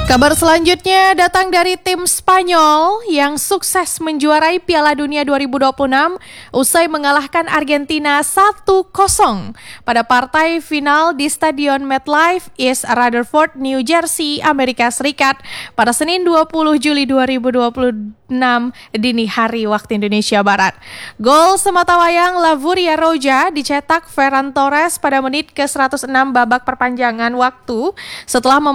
Kabar selanjutnya datang dari tim Spanyol yang sukses menjuarai Piala Dunia 2026 usai mengalahkan Argentina 1-0 pada partai final di Stadion MetLife, East Rutherford, New Jersey, Amerika Serikat pada Senin 20 Juli 2026 dini hari waktu Indonesia Barat. Gol sematawayang Lavuria Roja dicetak Ferran Torres pada menit ke-106 babak perpanjangan waktu setelah